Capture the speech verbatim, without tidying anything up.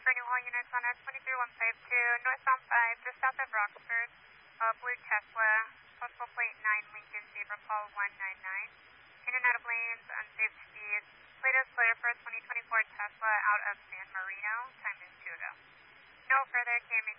for New Hall units on S two three one five two, northbound five, just south of Roxford, uh, blue Tesla, postal plate nine, Lincoln, Zebra call one nine nine. In and out of lanes, unsafe speeds. Plate is clear for a twenty twenty-four Tesla out of San Marino. Time is two to go. No further K M